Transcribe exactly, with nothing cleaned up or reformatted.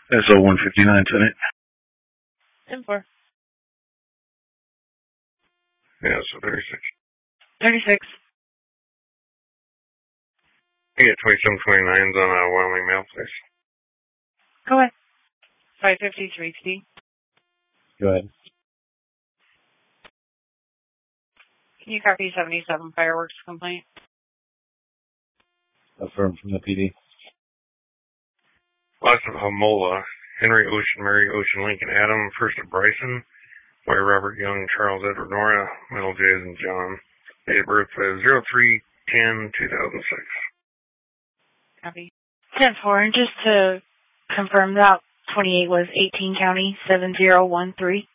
S O one fifty-nine, Senate. ten four. Yeah, so thirty-six. thirty-six. I get twenty-seven twenty-nines on a Wyoming mail, please. Go ahead. five fifty-three P. Go ahead. Can you copy seventy-seven fireworks complaint? Affirmed from the P D. Last of Hamola, Henry Ocean, Mary Ocean, Lincoln, Adam, first of Bryson, Boy Robert Young, Charles Edward Nora, middle J and John. Date of birth is zero three ten two thousand six. Copy. ten four, and just to confirm that twenty-eight was eighteen County seven zero one three.